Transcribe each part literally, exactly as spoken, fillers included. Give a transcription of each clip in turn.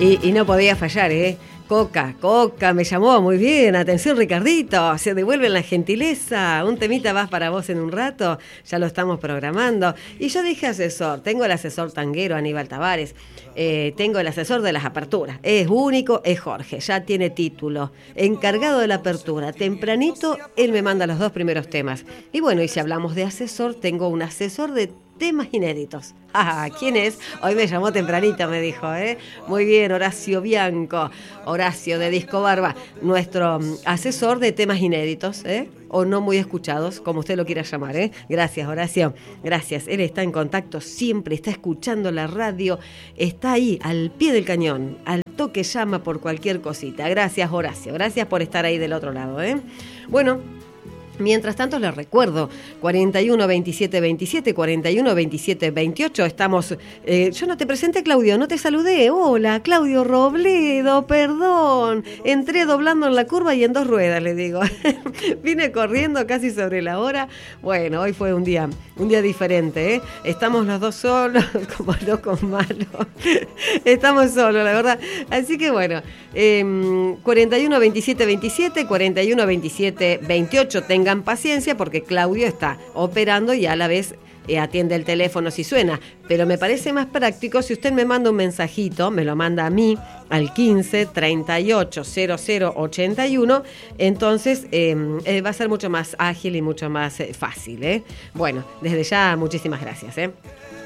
Y, y no podía fallar, ¿eh? Coca, Coca, me llamó muy bien. Atención, Ricardito, se devuelven la gentileza. Un temita más para vos en un rato. Ya lo estamos programando. Y yo dije asesor. Tengo el asesor tanguero Aníbal Tavares. Eh, tengo el asesor de las aperturas. Es único, es Jorge. Ya tiene título. Encargado de la apertura. Tempranito, él me manda los dos primeros temas. Y bueno, y si hablamos de asesor, tengo un asesor de temas inéditos. Ah, ¿quién es? Hoy me llamó tempranito, me dijo, ¿eh? Muy bien, Horacio Bianco, Horacio de Disco Barba, nuestro um, asesor de temas inéditos, ¿eh? O no muy escuchados, como usted lo quiera llamar, ¿eh? Gracias, Horacio, gracias. Él está en contacto siempre, está escuchando la radio, está ahí, al pie del cañón, al toque llama por cualquier cosita. Gracias, Horacio, gracias por estar ahí del otro lado, ¿eh? Bueno, mientras tanto les recuerdo, cuarenta y uno veintisiete veintisiete, cuarenta y uno veintisiete veintiocho, estamos, eh, yo no te presenté, Claudio, no te saludé, hola, Claudio Robledo, perdón, entré doblando en la curva y en dos ruedas, le digo, vine corriendo casi sobre la hora, bueno, hoy fue un día, un día diferente, ¿eh? Estamos los dos solos, como locos malos, estamos solos, la verdad, así que bueno, eh, cuarenta y uno veintisiete veintisiete, cuarenta y uno veintisiete veintiocho, tengo Tengan paciencia porque Claudio está operando y a la vez eh, atiende el teléfono si suena. Pero me parece más práctico si usted me manda un mensajito, me lo manda a mí al quince treinta y ocho cero cero ochenta y uno. Entonces eh, eh, va a ser mucho más ágil y mucho más eh, fácil. ¿eh? Bueno, desde ya muchísimas gracias. ¿eh?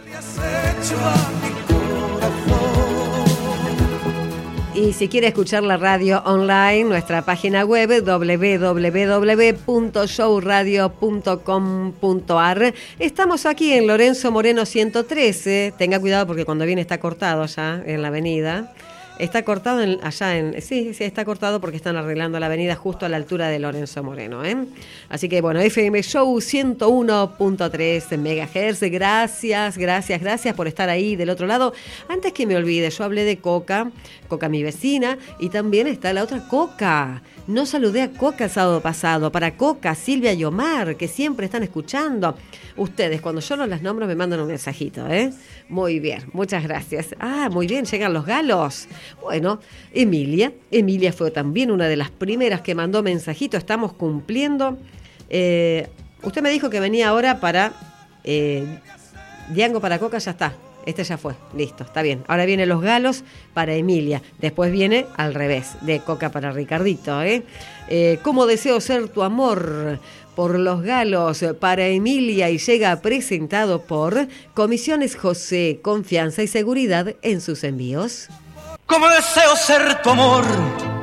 Y si quiere escuchar la radio online, nuestra página web doble u doble u doble u punto show radio punto com punto a r. Estamos aquí en Lorenzo Moreno ciento trece. Tenga cuidado porque cuando viene está cortado ya en la avenida. Está cortado en, allá en... Sí, sí, está cortado porque están arreglando la avenida justo a la altura de Lorenzo Moreno, ¿eh? Así que, bueno, F M Show ciento uno punto tres megahertz. Gracias, gracias, gracias por estar ahí del otro lado. Antes que me olvide, yo hablé de Coca, Coca mi vecina, y también está la otra Coca. No saludé a Coca el sábado pasado. Para Coca, Silvia y Omar, que siempre están escuchando. Ustedes, cuando yo no las nombro, me mandan un mensajito, ¿eh? Muy bien, muchas gracias. Ah, muy bien, llegan los galos. Bueno, Emilia, Emilia fue también una de las primeras que mandó mensajito, estamos cumpliendo. Eh, usted me dijo que venía ahora para eh, Diango para Coca, ya está, este ya fue, listo, está bien. Ahora vienen los galos para Emilia, después viene al revés, de Coca para Ricardito. ¿eh? Eh, ¿Cómo deseo ser tu amor? Por los galos para Emilia y llega presentado por Comisiones José, confianza y seguridad en sus envíos. Como deseo ser tu amor